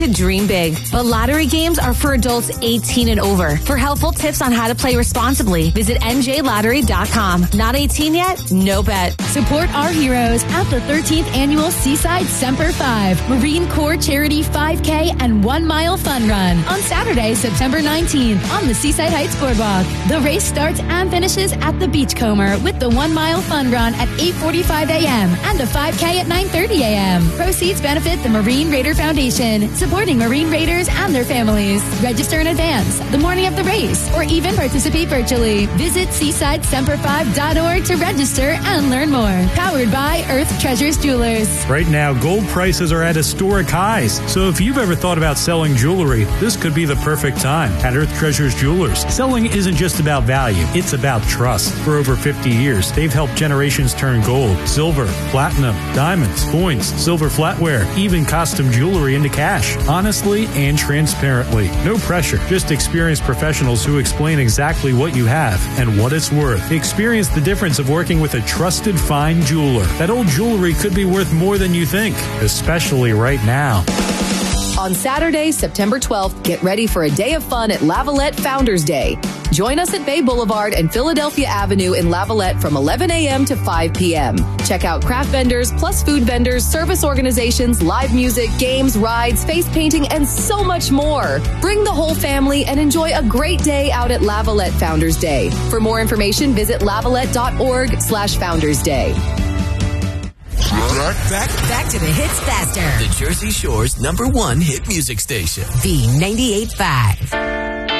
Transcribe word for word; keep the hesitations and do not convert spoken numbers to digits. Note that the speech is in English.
To dream big, but lottery games are for adults eighteen and over. For helpful tips on how to play responsibly, visit N J lottery dot com. Not eighteen yet? No bet. Support our heroes at the thirteenth Annual Seaside Semper five Marine Corps Charity five K and one mile Fun Run on Saturday, September nineteenth on the Seaside Heights Boardwalk. The race starts and finishes at the Beachcomber with the one mile Fun Run at eight forty-five a.m. and the five K at nine thirty a.m. Proceeds benefit the Marine Raider Foundation, supporting Marine Raiders and their families. Register in advance, the morning of the race, or even participate virtually. Visit seaside semper five dot org to register and learn more. Powered by Earth Treasures Jewelers. Right now, gold prices are at historic highs. So if you've ever thought about selling jewelry, this could be the perfect time. At Earth Treasures Jewelers, selling isn't just about value, it's about trust. For over fifty years, they've helped generations turn gold, silver, platinum, diamonds, coins, silver flatware, even costume jewelry into cash. Honestly and transparently. No pressure. Just experienced professionals who explain exactly what you have and what it's worth. Experience the difference of working with a trusted fine jeweler. That old jewelry could be worth more than you think, especially right now. On Saturday, September twelfth, get ready for a day of fun at Lavalette Founders Day. Join us at Bay Boulevard and Philadelphia Avenue in Lavalette from eleven a.m. to five p.m. Check out craft vendors, plus food vendors, service organizations, live music, games, rides, face painting, and so much more. Bring the whole family and enjoy a great day out at Lavalette Founders Day. For more information, visit lavalette.org slash Founders Day. Back, back, back to the hits faster. The Jersey Shore's number one hit music station. B ninety-eight point five.